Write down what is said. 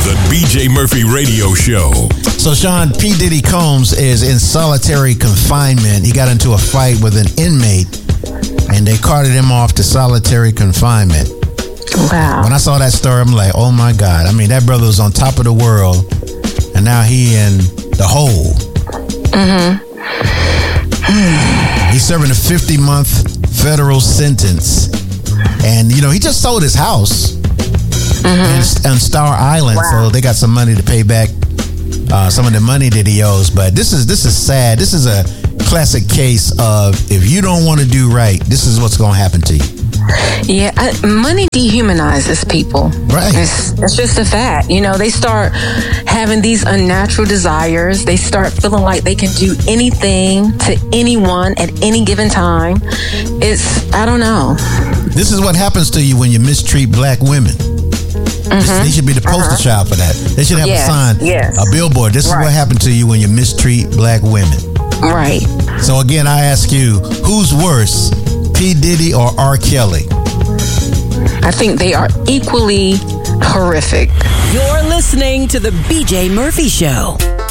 The BJ Murphy Radio Show. So, Sean, P. Diddy Combs is in solitary confinement. He got into a fight with an inmate, and they carted him off to solitary confinement. Wow. When I saw that story, I'm like, oh, my God. I mean, that brother was on top of the world, and now he in the hole. Mm-hmm. He's serving a 50-month federal sentence. And, you know, he just sold his house on Star Island. Wow. So they got some money to pay back some of the money that he owes. But this is sad. This is a classic case of if you don't want to do right, this is what's going to happen to you. Yeah, money dehumanizes people. Right. It's just a fact. You know, they start having these unnatural desires. They start feeling like they can do anything to anyone at any given time. I don't know. This is what happens to you when you mistreat black women. They should be the poster child for that. They should have a sign, a billboard. This is what happened to you when you mistreat black women. Right. So again, I ask you, who's worse, P. Diddy or R. Kelly? I think they are equally horrific. You're listening to The BJ Murphy Show.